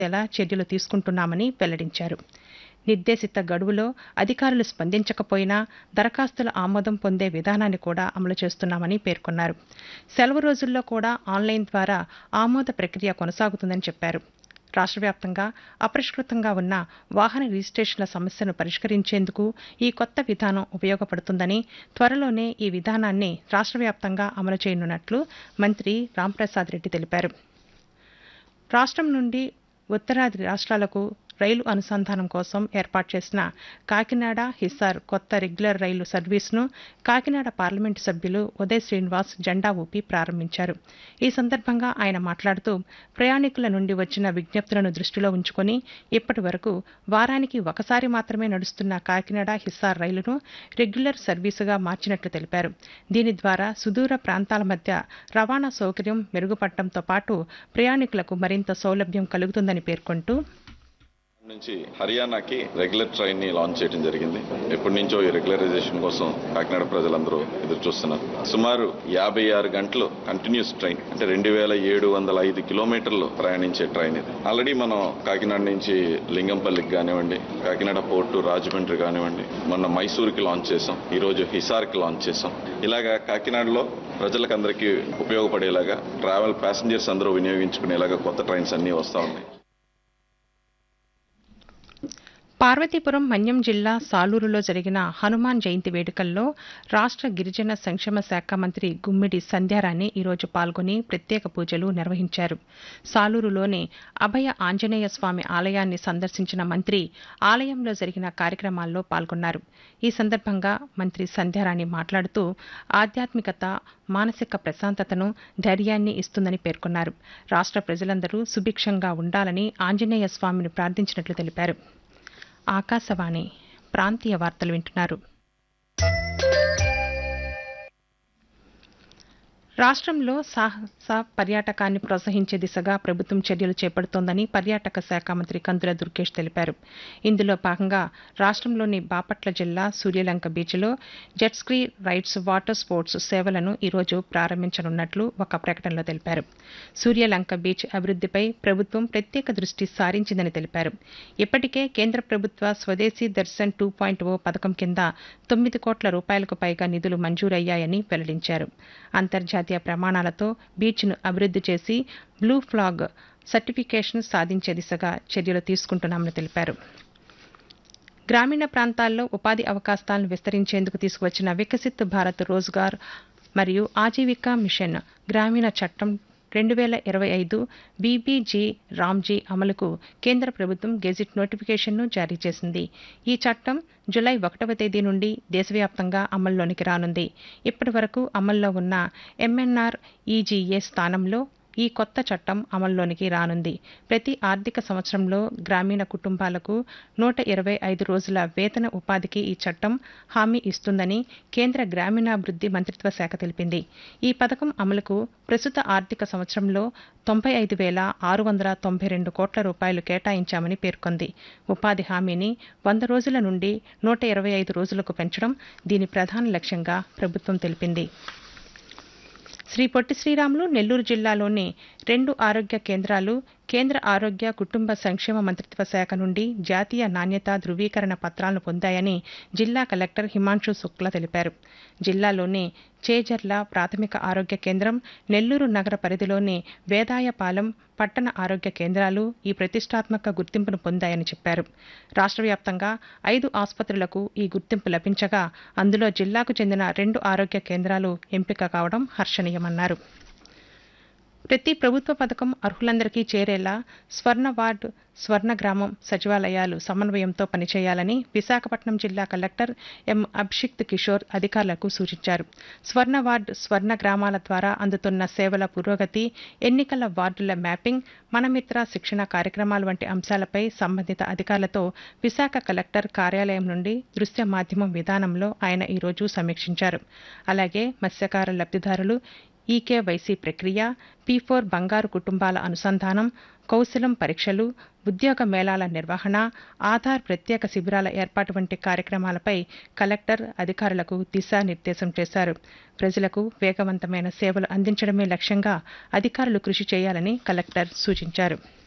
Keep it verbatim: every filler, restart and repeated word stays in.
ఎలా చర్యలు తీసుకుంటున్నామని వెల్లడించారు. నిర్దేశిత గడువులో అధికారులు స్పందించకపోయినా దరఖాస్తుల ఆమోదం పొందే విధానాన్ని కూడా అమలు చేస్తున్నామని పేర్కొన్నారు. సెలవు రోజుల్లో కూడా ఆన్లైన్ ద్వారా ఆమోద ప్రక్రియ కొనసాగుతుందని చెప్పారు. రాష్ట్ర వ్యాప్తంగా అపరిష్కృతంగా ఉన్న వాహన రిజిస్ట్రేషన్ల సమస్యను పరిష్కరించేందుకు ఈ కొత్త విధానం ఉపయోగపడుతుందని, త్వరలోనే ఈ విధానాన్ని రాష్ట్ర వ్యాప్తంగా అమలు చేయనున్నట్లు మంత్రి రాంప్రసాద్ రెడ్డి తెలిపారు. రాష్ట్రం నుండి ఉత్తరాది రాష్ట్రాలకు రైలు అనుసంధానం కోసం ఏర్పాటు చేసిన కాకినాడ హిస్సార్ కొత్త రెగ్యులర్ రైలు సర్వీసును కాకినాడ పార్లమెంటు సభ్యులు ఉదయ్ శ్రీనివాస్ జెండా ఊపి ప్రారంభించారు. ఈ సందర్భంగా ఆయన మాట్లాడుతూ ప్రయాణికుల నుండి వచ్చిన విజ్ఞప్తులను దృష్టిలో ఉంచుకొని ఇప్పటి వరకు వారానికి ఒకసారి మాత్రమే నడుస్తున్న కాకినాడ హిస్సార్ రైలును రెగ్యులర్ సర్వీసుగా మార్చినట్లు తెలిపారు. దీని ద్వారా సుదూర ప్రాంతాల మధ్య రవాణా సౌకర్యం మెరుగుపడటంతో పాటు ప్రయాణికులకు మరింత సౌలభ్యం కలుగుతుందని పేర్కొంటూ నుంచి హర్యానాకి రెగ్యులర్ ట్రైన్ ని లాంచ్ చేయడం జరిగింది. ఎప్పటి నుంచో ఈ రెగ్యులరైజేషన్ కోసం కాకినాడ ప్రజలందరూ ఎదురు చూస్తున్నారు. సుమారు యాభై ఆరు గంటలు కంటిన్యూస్ ట్రైన్ అంటే రెండు వేల ఏడు వందల ఐదు కిలోమీటర్లు ప్రయాణించే ట్రైన్ ఇది. ఆల్రెడీ మనం కాకినాడ నుంచి లింగంపల్లికి కానివ్వండి, కాకినాడ పోర్టు రాజమండ్రి కానివ్వండి, మొన్న మైసూరుకి లాంచ్ చేసాం, ఈ రోజు హిసార్కి లాంచ్ చేసాం. ఇలాగా కాకినాడలో ప్రజలకు అందరికీ ఉపయోగపడేలాగా ట్రావెల్ ప్యాసింజర్స్ అందరూ వినియోగించుకునేలాగా కొత్త ట్రైన్స్ అన్ని వస్తా ఉన్నాయి. పార్వతీపురం మన్యం జిల్లా సాలూరులో జరిగిన హనుమాన్ జయంతి వేడుకల్లో రాష్ట్ర గిరిజన సంక్షేమ శాఖ మంత్రి గుమ్మిడి సంధ్యారాణి ఈరోజు పాల్గొని ప్రత్యేక పూజలు నిర్వహించారు. సాలూరులోని అభయ ఆంజనేయ స్వామి ఆలయాన్ని సందర్శించిన మంత్రి ఆలయంలో జరిగిన కార్యక్రమాల్లో పాల్గొన్నారు. ఈ సందర్భంగా మంత్రి సంధ్యారాణి మాట్లాడుతూ ఆధ్యాత్మికత మానసిక ప్రశాంతతను, ధైర్యాన్ని ఇస్తుందని పేర్కొన్నారు. రాష్ట్ర ప్రజలందరూ సుభిక్షంగా ఉండాలని ఆంజనేయ స్వామిని ప్రార్థించినట్లు తెలిపారు. ఆకాశవాణి ప్రాంతీయ వార్తలు వింటున్నారు. రాష్ట్రంలో సాహస పర్యాటకాన్ని ప్రోత్సహించే దిశగా ప్రభుత్వం చర్యలు చేపడుతోందని పర్యాటక శాఖ మంత్రి కందుల దుర్గేష్ తెలిపారు. ఇందులో భాగంగా రాష్ట్రంలోని బాపట్ల జిల్లా సూర్యలంక బీచ్లో jet ski rides, water sports సేవలను ఈరోజు ప్రారంభించనున్నట్లు ఒక ప్రకటనలో తెలిపారు. సూర్యలంక బీచ్ అభివృద్దిపై ప్రభుత్వం ప్రత్యేక దృష్టి సారించిందని తెలిపారు. ఇప్పటికే కేంద్ర ప్రభుత్వ స్వదేశీ దర్శన్ టూ పాయింట్ ఓ పథకం కింద తొమ్మిది కోట్ల రూపాయలకు పైగా నిధులు మంజూరయ్యాయని వెల్లడించారు. అంతర్జాతీయ ప్రమాణాలతో బీచ్ను అభివృద్ది చేసి బ్లూ ఫ్లాగ్ సర్టిఫికేషన్ సాధించే దిశగా చర్యలు తీసుకుంటున్నామని తెలిపారు. గ్రామీణ ప్రాంతాల్లో ఉపాధి అవకాశాలను విస్తరించేందుకు తీసుకువచ్చిన వికసిత్ భారత్ రోజ్గార్ మరియు ఆజీవికా మిషన్ గ్రామీణ చట్టం రెండు వేల ఇరవై ఐదు బీబీజీ రామ్జీ అమలుకు కేంద్ర ప్రభుత్వం గెజిట్ నోటిఫికేషన్ను జారీ చేసింది. ఈ చట్టం జులై ఒకటవ తేదీ నుండి దేశవ్యాప్తంగా అమల్లోనికి రానుంది. ఇప్పటి వరకు అమల్లో ఉన్న ఎంఎన్ఆర్ ఈజీఏ స్థానంలో ఈ కొత్త చట్టం అమల్లోనికి రానుంది. ప్రతి ఆర్థిక సంవత్సరంలో గ్రామీణ కుటుంబాలకు నూట ఇరవై ఐదు రోజుల వేతన ఉపాధికి ఈ చట్టం హామీ ఇస్తుందని కేంద్ర గ్రామీణాభివృద్ది మంత్రిత్వ శాఖ తెలిపింది. ఈ పథకం అమలుకు ప్రస్తుత ఆర్థిక సంవత్సరంలో తొంభై ఐదు వేల ఆరు వందల తొంభై రెండు కోట్ల రూపాయలు కేటాయించామని పేర్కొంది. ఉపాధి హామీని వంద రోజుల నుండి నూట ఇరవై ఐదు రోజులకు పెంచడం దీని ప్రధాన లక్ష్యంగా ప్రభుత్వం తెలిపింది. శ్రీ పొట్టి శ్రీరాములు నెల్లూరు జిల్లాలోని రెండు ఆరోగ్య కేంద్రాలు కేంద్ర ఆరోగ్య కుటుంబ సంక్షేమ మంత్రిత్వ శాఖ నుండి జాతీయ నాణ్యతా ధృవీకరణ పత్రాలను పొందాయని జిల్లా కలెక్టర్ హిమాంశు శుక్లా తెలిపారు. జిల్లాలోని చేజర్ల ప్రాథమిక ఆరోగ్య కేంద్రం, నెల్లూరు నగర పరిధిలోని వేదాయపాలెం పట్టణ ఆరోగ్య కేంద్రాలు ఈ ప్రతిష్టాత్మక గుర్తింపును పొందాయని చెప్పారు. రాష్ట్ర వ్యాప్తంగా ఐదు ఆసుపత్రులకు ఈ గుర్తింపు లభించగా అందులో జిల్లాకు చెందిన రెండు ఆరోగ్య కేంద్రాలు ఎంపిక కావడం హర్షణీయమన్నారు. ప్రతి ప్రభుత్వ పథకం అర్హులందరికీ చేరేలా స్వర్ణ వార్డు, స్వర్ణ గ్రామం సచివాలయాలు సమన్వయంతో పనిచేయాలని విశాఖపట్నం జిల్లా కలెక్టర్ ఎం అభిషిక్త్ కిషోర్ అధికారులకు సూచించారు. స్వర్ణ వార్డు, స్వర్ణ గ్రామాల ద్వారా అందుతున్న సేవల పురోగతి, ఎన్నికల వార్డుల మ్యాపింగ్, మనమిత్ర శిక్షణ కార్యక్రమాలు వంటి అంశాలపై సంబంధిత అధికారులతో విశాఖ కలెక్టర్ కార్యాలయం నుండి దృశ్య మాధ్యమం విధానంలో ఆయన ఈరోజు సమీక్షించారు. అలాగే మత్స్యకార లబ్ధిదారులు ఈకేవైసీ ప్రక్రియ, పీ ఫోర్ బంగారు కుటుంబాల అనుసంధానం, కౌశలం పరీక్షలు, ఉద్యోగ మేళాల నిర్వహణ, ఆధార్ ప్రత్యేక శిబిరాల ఏర్పాటు వంటి కార్యక్రమాలపై కలెక్టర్ అధికారులకు దిశానిర్దేశం చేశారు. ప్రజలకు వేగవంతమైన సేవలు అందించడమే లక్ష్యంగా అధికారులు కృషి చేయాలని కలెక్టర్ సూచించారు.